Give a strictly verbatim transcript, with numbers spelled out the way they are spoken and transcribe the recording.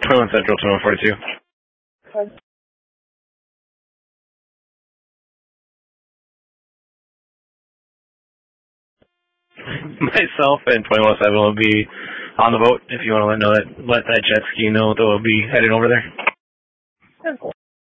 twenty-one Central, twenty-one forty-two. Okay. Myself and twenty-one seven will be on the boat if you want to let know that let that jet ski know that we'll be heading over there. Yeah, cool.